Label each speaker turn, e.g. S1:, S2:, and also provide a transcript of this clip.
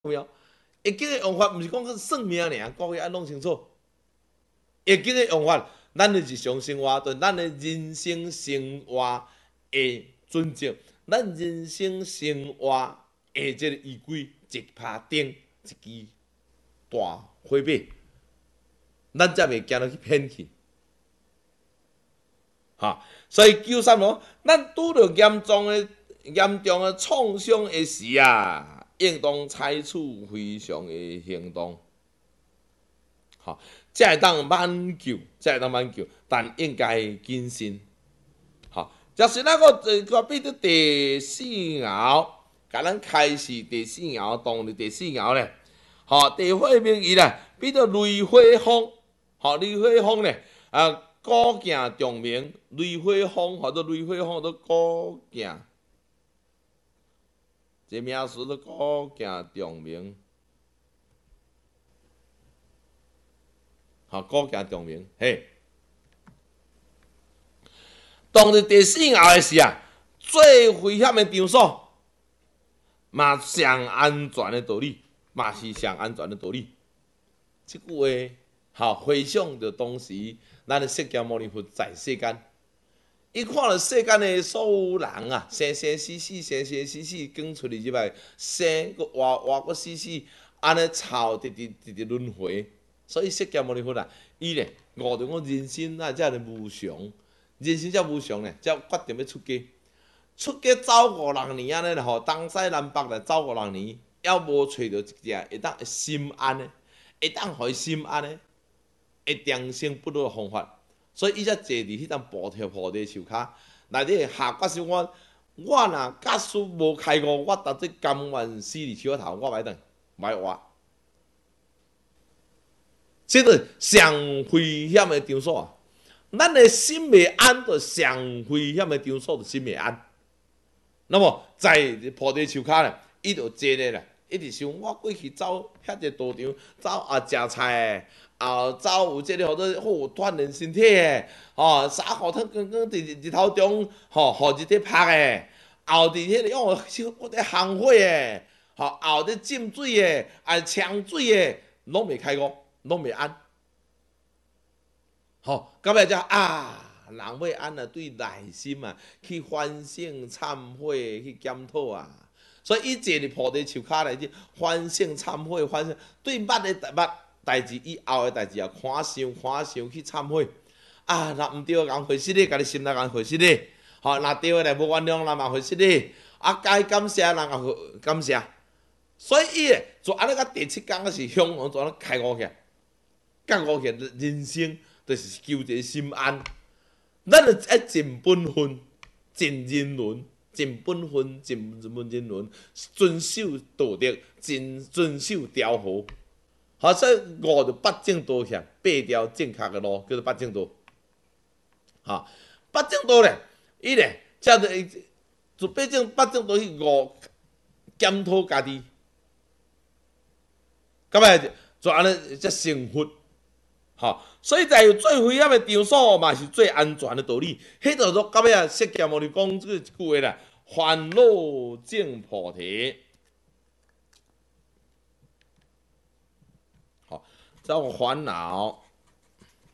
S1: 有没有？易经的用法毋是讲算命尔，各位爱弄清楚。易经的用法，咱的日常生活对咱的人生生活的准则，咱人生生活的这个依据，一拍钉，一支大火把，咱才袂惊到去骗去。哈，所以93咯，咱拄着严重的创伤的时啊，应当采取非常的行动。好，才会当挽救，但应该谨慎。好，假使咱个变到第四爻，甲咱开始第四爻，当入第四爻咧。好，地火明夷咧，变到雷火风。好，雷火风咧，古镜重明，雷火风或者雷火风或者古镜，这名词都古镜重明。好，古镜重明，嘿。当入第四爻的时啊，最危险的场所，嘛上安全的道理，嘛是上安全的道理。这句话，好回想着当时咱的释迦牟尼佛在世间，伊看了世间的所有人啊，生生死死，生生死死，讲出嚟入来，生个活个死死，安尼吵直轮回。所以释迦牟尼佛啊，伊咧悟着讲人生啊，遮尔无常，人生遮无常咧，才决定要出家。出家走56年安尼咧，吼，东西南北来走56年，还无找着一只会当心安的，会当互伊心安的，会长生不老的方法。所以伊才坐伫迄张菩提树骹，内底下决心我若假使无开悟，我绝对甘愿死伫树仔头，我歹活。这个上危险的场所啊！咱的心袂安，就上危险的场所，就心袂安。那么在菩提树骹咧，伊就坐咧啦，一直想我过去走遐个道场，走食菜的，走有即个或者好锻炼身体的，三号汤刚刚伫日头中，互日体晒的，后伫迄个用我伫烘火的，后伫浸水的，呛水的，拢袂开悟。拢袂安，到尾才人要安啊，对内心啊去反省、忏悔、去检讨啊。所以伊坐伫菩提树骹内，反省、忏悔、反省，对捌的代志，以后的代志啊，看想去忏悔。若毋对，人回失礼，家己心内人回失礼。若对的咧，无原谅人嘛回失礼。该感谢人也感谢。所以伊咧，就安尼到第7天是向往就安尼开悟起来。觉悟起来，人生就是求一个心安。咱就爱尽本分、尽人伦、尽本分、尽人伦，遵守道德，遵守调和。所以悟着八正道起来，8条正确的路叫做八正道。八正道咧，伊咧，才就八正道去悟检讨家己，咁咪就安尼才成佛。所以在最危险的场所嘛，是最安全的道理。迄就说到尾啊，释迦牟尼讲这一句话啦：烦恼证菩提。好，这烦恼